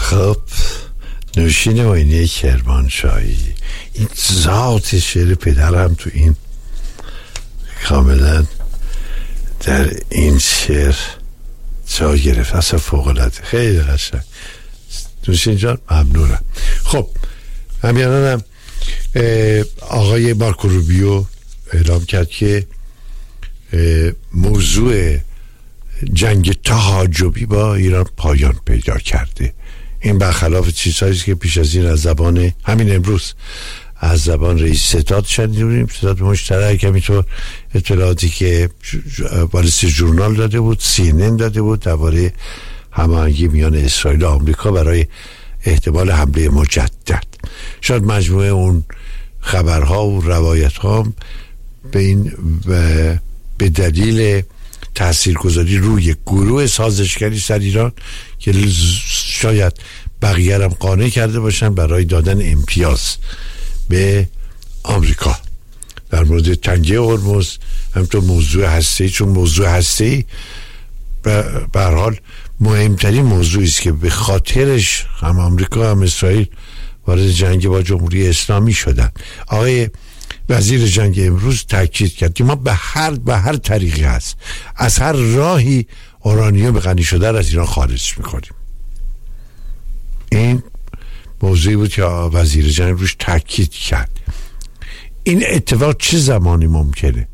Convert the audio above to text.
خب نوشین معینی کرمانشاهی، این ذات شعر پدرم تو این کاملا در این شعر جا گرفت، اصلا فوق‌العاده، خیلی قشنگ. نوشین جان ممنونم. خب همینم آقای مارکو روبیو اعلام کرد که موضوع جنگ تحاجبی با ایران پایان پیدا کرده. این برخلاف چیزهایی که پیش از این از زبان همین امروز از زبان رئیس ستاد شنیدیم، ستاد مشترک، همینطور اطلاعاتی که والیس ژورنال داده بود، CNN داده بود درباره هماهنگی میان اسرائیل و آمریکا برای احتمال حمله مجدد. شاید مجموعه اون خبرها و روایت‌ها به دلیل تاثیرگذاری روی گروه سازشگری سر ایران که شاید بقیه هم قانع کرده باشن برای دادن امتیاز به آمریکا در مورد تنگه هرمز، همینطور موضوع هسته‌ای، چون موضوع هسته‌ای به هر حال مهمترین موضوعی است که به خاطرش هم آمریکا هم اسرائیل وارد جنگ با جمهوری اسلامی شدن. آقای وزیر جنگ امروز تاکید کرد که ما به هر طریقی هست، از هر راهی اورانیوم غنی شده را از ایران خارج میکنیم. این موضوعی بود که وزیر جنگ روش تاکید کرد. این اتفاق چه زمانی ممکنه؟